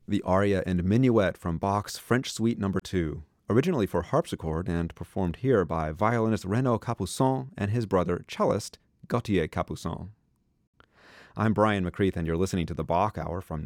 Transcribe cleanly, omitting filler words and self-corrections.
the aria and minuet from Bach's French Suite No. 2, originally for harpsichord and performed here by violinist Renaud Capuçon and his brother cellist Gauthier Capuçon. I'm Brian McCreath, and you're listening to the Bach Hour from